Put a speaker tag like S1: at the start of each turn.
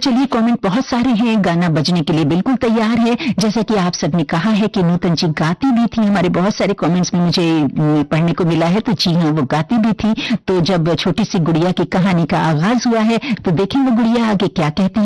S1: चलिए, कमेंट बहुत सारे हैं, गाना बजने के लिए बिल्कुल तैयार है। जैसा कि आप सबने कहा है कि नूतन जी गाती भी थी, हमारे बहुत सारे कमेंट्स में मुझे पढ़ने को मिला है, तो जी हाँ, वो गाती भी थी। तो जब छोटी सी गुड़िया की कहानी का आगाज हुआ है, तो देखें वो गुड़िया आगे क्या कहती है।